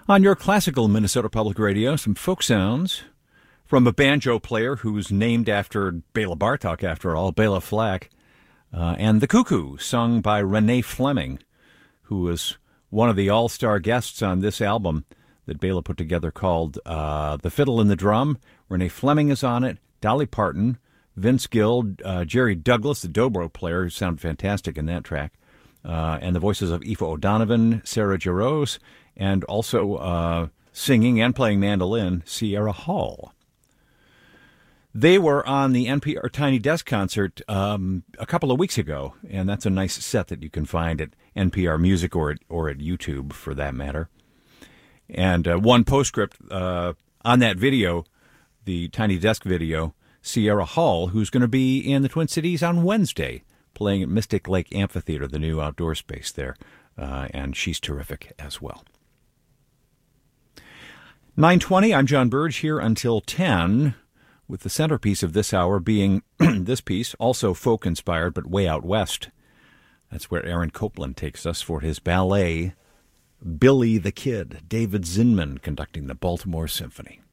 On your classical Minnesota Public Radio, some folk sounds from a banjo player who's named after Bela Bartok, after all, Bela Flack, and The Cuckoo, sung by Renee Fleming, who was one of the all-star guests on this album that Bela put together called The Fiddle and the Drum. Renee Fleming is on it, Dolly Parton, Vince Gill, Jerry Douglas, the dobro player, who sounded fantastic in that track, and the voices of Aoife O'Donovan, Sarah Jarosz, and also singing and playing mandolin, Sierra Hall. They were on the NPR Tiny Desk concert a couple of weeks ago, and that's a nice set that you can find at NPR Music or at YouTube, for that matter. And one postscript on that video, the Tiny Desk video, Sierra Hall, who's going to be in the Twin Cities on Wednesday, playing at Mystic Lake Amphitheater, the new outdoor space there, and she's terrific as well. 9:20, I'm John Burge, here until 10, with the centerpiece of this hour being this piece, also folk-inspired, but way out west. That's where Aaron Copland takes us for his ballet, Billy the Kid, David Zinman conducting the Baltimore Symphony.